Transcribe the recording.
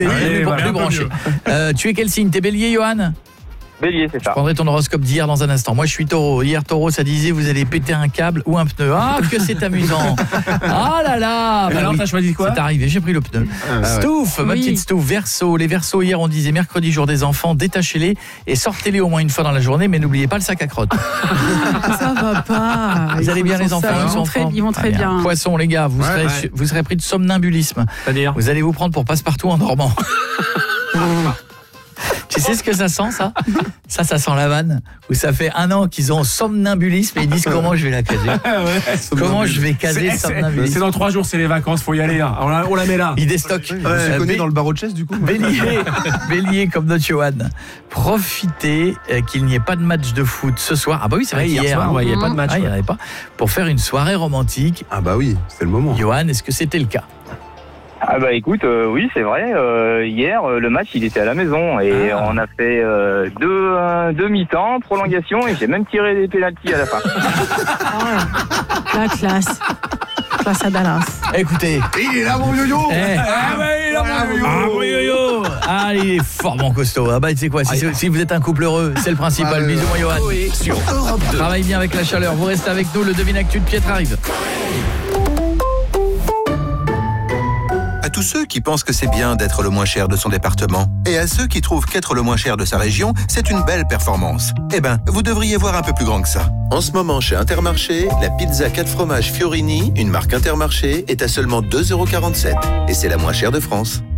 Plus branché. Tu es quel signe? T'es bélier, Johan? Bélier, c'est ça. Je prendrai ton horoscope d'hier dans un instant. Moi, je suis taureau. Hier, taureau, ça disait vous allez péter un câble ou un pneu. Ah, que c'est amusant. Ah là là. Alors, t'as choisi quoi? C'est arrivé, j'ai pris le pneu. Stouff, ma petite Stouff, Verseau. Les Verseaux, hier, on disait mercredi, jour des enfants, détachez-les et sortez-les au moins une fois dans la journée, mais n'oubliez pas le sac à crotte. Ça va pas. Vous allez bien, les enfants? Ils vont très bien. Poisson, les gars, vous serez pris de somnambulisme. C'est-à-dire? Vous allez vous prendre pour passe-partout en dormant. Tu sais ce que ça sent, ça? Ça sent la vanne. Où ça fait 1 an qu'ils ont somnambulisme et ils disent comment je vais la caser. Comment je vais caser somnambulisme. C'est dans 3 jours, c'est les vacances, faut y aller. Hein. On la met là. Ils déstockent. Je connais dans le barreau de chaise du coup. Bélier comme notre Johan. Profitez qu'il n'y ait pas de match de foot ce soir. Ah bah oui, c'est vrai, hier soir, il n'y avait pas de match. Il n'y en avait pas. Pour faire une soirée romantique. Ah bah oui, c'est le moment. Johan, est-ce que c'était le cas? Ah bah écoute, oui c'est vrai, hier le match il était à la maison et on a fait deux mi-temps, prolongation et j'ai même tiré des pénaltys à la fin. La classe. Classe à Dallas. Écoutez. Il est là mon yo-yo. Il est là mon yo-yo. Ah, il est fort mon costaud. Ah bah tu sais quoi, si vous êtes un couple heureux, c'est le principal. Bisous mon Johan. Sur Europe 2. Travaille bien avec la chaleur, vous restez avec nous, le Devine Actu de Pietre arrive. À tous ceux qui pensent que c'est bien d'être le moins cher de son département, et à ceux qui trouvent qu'être le moins cher de sa région, c'est une belle performance. Eh ben, vous devriez voir un peu plus grand que ça. En ce moment, chez Intermarché, la pizza 4 fromages Fiorini, une marque Intermarché, est à seulement 2,47 €. Et c'est la moins chère de France.